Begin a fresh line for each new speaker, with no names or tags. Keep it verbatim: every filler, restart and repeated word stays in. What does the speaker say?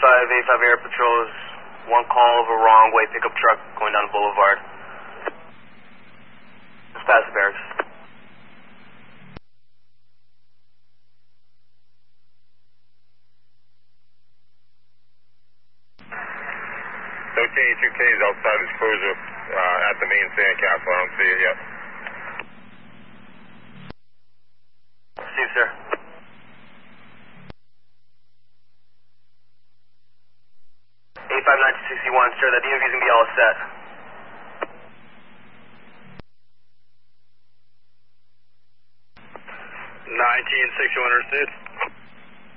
five eighty-five Air Patrol is one call of a wrong way pickup truck going down the boulevard. Just past the barracks.
thirteen eighty-two K is outside this cruiser uh, at the main sandcastle. I don't see it yet.
See you, sir. eighty-five nineteen sixty-one, sir, that D M V is going to be all set.
nineteen sixty-one, understood.